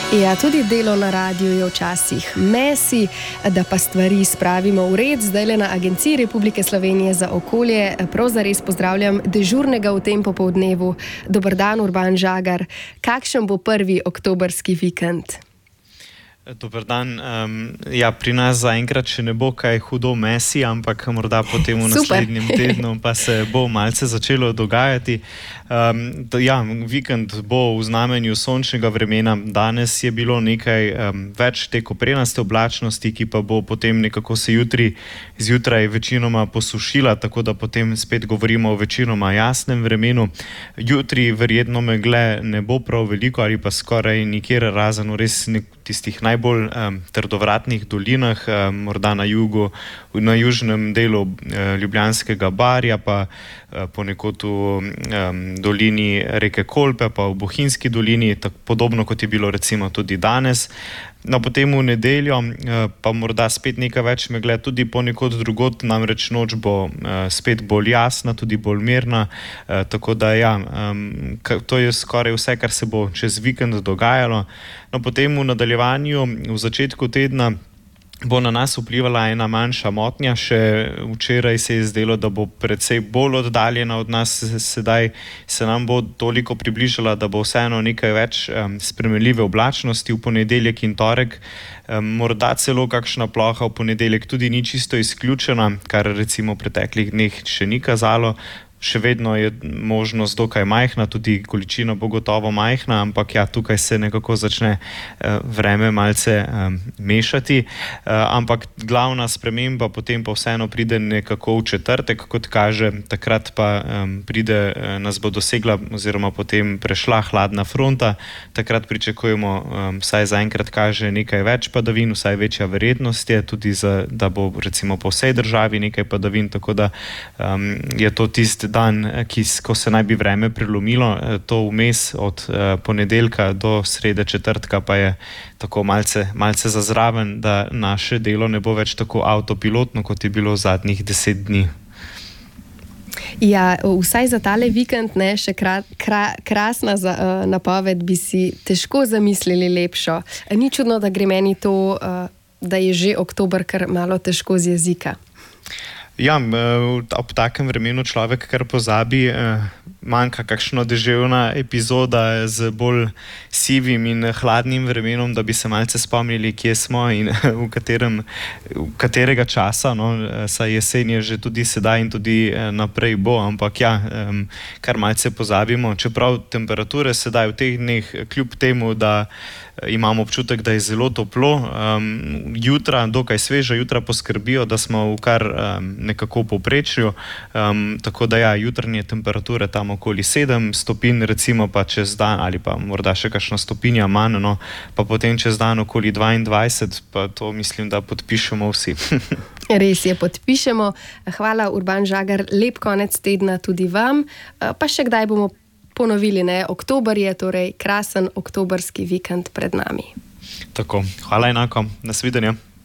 Ja, tudi delo na radiju je včasih mesi, da pa stvari spravimo v red. Zdajle na Agenciji Republike Slovenije za okolje prav zares pozdravljam dežurnega v tem popoldnevu. Dober dan, Urban Žagar. Kakšen bo prvi oktobrski vikend? Dober dan. Ja, pri nas zaenkrat še ne bo kaj hudo mesi, ampak morda potem v naslednjem tednu pa se bo malce začelo dogajati. Ja, vikend bo v znamenju sončnega vremena. Danes je bilo nekaj več te koprenaste oblačnosti, ki pa bo potem nekako se jutri zjutraj večinoma posušila, tako da potem spet govorimo o večinoma jasnem vremenu. Jutri verjetno megle ne bo prav veliko ali pa skoraj nikjer, razen v res tistih najbolj trdovratnih dolinah, morda na jugu, na južnem delu Ljubljanskega barja, pa ponekod v dolini reke Kolpe, pa v Bohinjski dolini, podobno kot je bilo recimo tudi danes. No, potem v nedeljo pa morda spet nekaj več megle, tudi ponekod drugod, namreč noč bo spet bolj jasna, tudi bolj mirna, tako da ja, to je skoraj vse, kar se bo čez vikend dogajalo. No, potem v nadaljevanju, v začetku tedna, bo na nas vplivala ena manjša motnja. Še včeraj se je zdelo, da bo precej bolj oddaljena od nas, sedaj se nam bo toliko približala, da bo vseeno nekaj več spremenljive oblačnosti v ponedeljek in torek. Morda celo kakšna ploha v ponedeljek tudi ni čisto izključena, kar recimo v preteklih dneh še ni kazalo. Še vedno je možnost dokaj majhna, tudi količina bo gotovo majhna, ampak ja, tukaj se nekako začne vreme malce mešati. Ampak glavna sprememba potem pa vseeno pride nekako v četrtek, kot kaže, takrat pa nas bo dosegla oziroma potem prešla hladna fronta. Takrat pričakujemo, vsaj zaenkrat kaže, nekaj več padavin, vsaj večja verjetnost je tudi, da bo recimo po vsej državi nekaj padavin, tako da je to tisti dan, ko se naj bi vreme prelomilo. To vmes od ponedeljka do srede četrtka pa je tako malce zazraven, da naše delo ne bo več tako avtopilotno, kot je bilo zadnjih 10 dni. Ja, vsaj za tale vikend, ne, še krasna napoved, bi si težko zamislili lepšo. Ni čudno, da gre meni to, da je že oktober, kar malo težko z jezika. Ja, ob takem vremenu človek kar pozabi, manjka kakšna deževna epizoda z bolj sivim in hladnim vremenom, da bi se malce spomnili, kje smo in katerega časa, no, saj jesen je že tudi sedaj in tudi naprej bo, ampak ja, kar malce pozabimo, čeprav temperature sedaj v teh dneh, kljub temu, da imamo občutek, da je zelo toplo, jutra, dokaj sveža jutra poskrbijo, da smo v kar nekako povprečju, tako da ja, jutranje temperature tam okoli 7 stopinj, recimo pa čez dan, ali pa morda še kakšna stopinja manj, no, pa potem čez dan okoli 22, pa to mislim, da podpišemo vsi. Res je, podpišemo. Hvala, Urban Žagar, lep konec tedna tudi vam, pa še kdaj bomo ponovili, ne? Oktober je torej krasen oktobrski vikend pred nami. Tako, hvala enako, nasvidenje.